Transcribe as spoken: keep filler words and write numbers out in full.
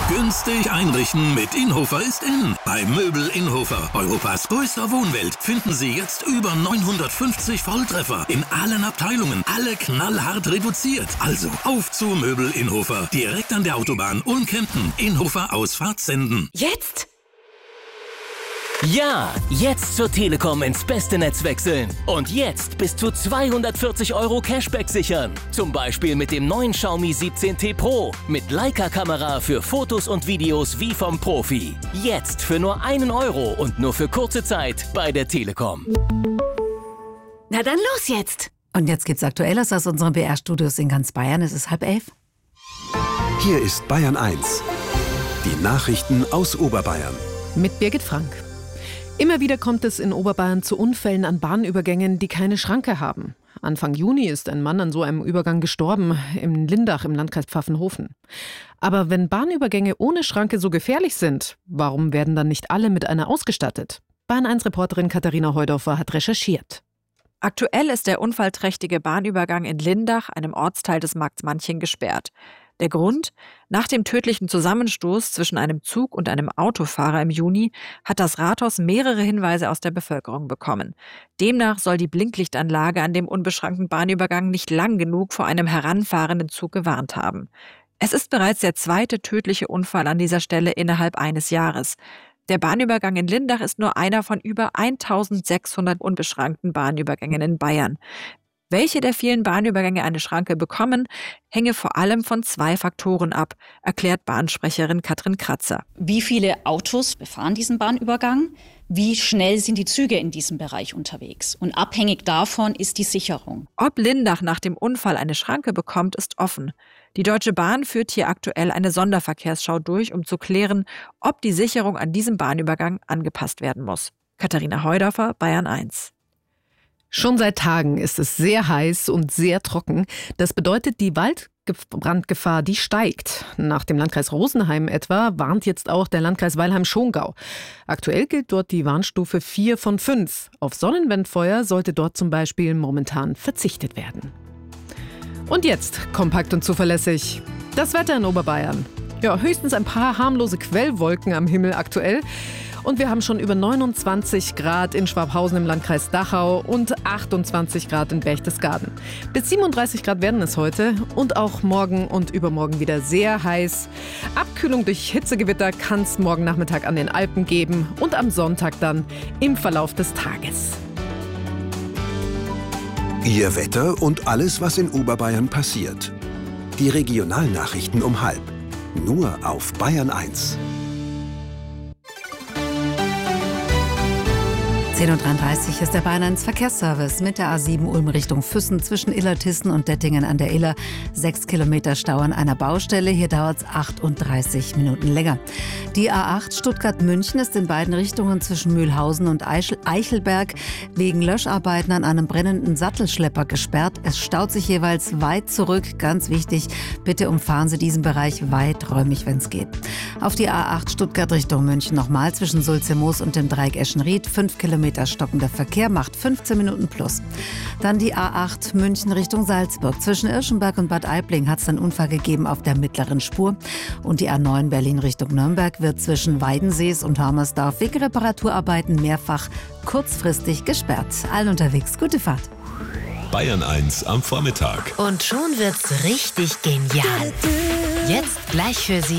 Günstig einrichten mit Inhofer ist in. Bei Möbel Inhofer, Europas größter Wohnwelt, finden Sie jetzt über neunhundertfünfzig Volltreffer in allen Abteilungen. Alle knallhart reduziert. Also auf zu Möbel Inhofer. Direkt an der Autobahn Ulm-Kempten. Inhofer Ausfahrt Senden. Jetzt? Ja, jetzt zur Telekom ins beste Netz wechseln. Und jetzt bis zu zweihundertvierzig Euro Cashback sichern. Zum Beispiel mit dem neuen Xiaomi siebzehn T Pro. Mit Leica-Kamera für Fotos und Videos wie vom Profi. Jetzt für nur einen Euro und nur für kurze Zeit bei der Telekom. Na dann los jetzt! Und jetzt gibt's Aktuelles aus unseren B R-Studios in ganz Bayern. Es ist halb elf. Hier ist Bayern eins. Die Nachrichten aus Oberbayern. Mit Birgit Frank. Immer wieder kommt es in Oberbayern zu Unfällen an Bahnübergängen, die keine Schranke haben. Anfang Juni ist ein Mann an so einem Übergang gestorben, in Lindach im Landkreis Pfaffenhofen. Aber wenn Bahnübergänge ohne Schranke so gefährlich sind, warum werden dann nicht alle mit einer ausgestattet? Bayern eins Reporterin Katharina Heudorfer hat recherchiert. Aktuell ist der unfallträchtige Bahnübergang in Lindach, einem Ortsteil des Markts Manching, gesperrt. Der Grund? Nach dem tödlichen Zusammenstoß zwischen einem Zug und einem Autofahrer im Juni hat das Rathaus mehrere Hinweise aus der Bevölkerung bekommen. Demnach soll die Blinklichtanlage an dem unbeschrankten Bahnübergang nicht lang genug vor einem heranfahrenden Zug gewarnt haben. Es ist bereits der zweite tödliche Unfall an dieser Stelle innerhalb eines Jahres. Der Bahnübergang in Lindach ist nur einer von über eintausendsechshundert unbeschrankten Bahnübergängen in Bayern. Welche der vielen Bahnübergänge eine Schranke bekommen, hänge vor allem von zwei Faktoren ab, erklärt Bahnsprecherin Katrin Kratzer. Wie viele Autos befahren diesen Bahnübergang? Wie schnell sind die Züge in diesem Bereich unterwegs? Und abhängig davon ist die Sicherung. Ob Lindach nach dem Unfall eine Schranke bekommt, ist offen. Die Deutsche Bahn führt hier aktuell eine Sonderverkehrsschau durch, um zu klären, ob die Sicherung an diesem Bahnübergang angepasst werden muss. Katharina Heudorfer, Bayern eins. Schon seit Tagen ist es sehr heiß und sehr trocken. Das bedeutet, die Waldbrandgefahr, die steigt. Nach dem Landkreis Rosenheim etwa warnt jetzt auch der Landkreis Weilheim-Schongau. Aktuell gilt dort die Warnstufe vier von fünf. Auf Sonnenwendfeuer sollte dort zum Beispiel momentan verzichtet werden. Und jetzt kompakt und zuverlässig das Wetter in Oberbayern. Ja, höchstens ein paar harmlose Quellwolken am Himmel aktuell. Und wir haben schon über neunundzwanzig Grad in Schwabhausen im Landkreis Dachau und achtundzwanzig Grad in Berchtesgaden. Bis siebenunddreißig Grad werden es heute und auch morgen und übermorgen wieder sehr heiß. Abkühlung durch Hitzegewitter kann es morgen Nachmittag an den Alpen geben und am Sonntag dann im Verlauf des Tages. Ihr Wetter und alles, was in Oberbayern passiert. Die Regionalnachrichten um halb. Nur auf Bayern eins. zehn Uhr dreiunddreißig ist der Bayern eins Verkehrsservice mit der A sieben Ulm Richtung Füssen zwischen Illertissen und Dettingen an der Iller. Sechs Kilometer Stau an einer Baustelle. Hier dauert es achtunddreißig Minuten länger. Die A acht Stuttgart-München ist in beiden Richtungen zwischen Mühlhausen und Eichel- Eichelberg wegen Löscharbeiten an einem brennenden Sattelschlepper gesperrt. Es staut sich jeweils weit zurück. Ganz wichtig, bitte umfahren Sie diesen Bereich weiträumig, wenn es geht. Auf die A acht Stuttgart Richtung München nochmal zwischen Sulzemoos und dem Dreieck Eschenried. Fünf Kilometer stockender Verkehr, macht fünfzehn Minuten plus. Dann die A acht München Richtung Salzburg. Zwischen Irschenberg und Bad Aibling hat es einen Unfall gegeben auf der mittleren Spur. Und die A neun Berlin Richtung Nürnberg wird zwischen Weidensees und Harmersdorf wegen Reparaturarbeiten mehrfach kurzfristig gesperrt. Allen unterwegs, gute Fahrt. Bayern eins am Vormittag. Und schon wird's richtig genial. Jetzt gleich für Sie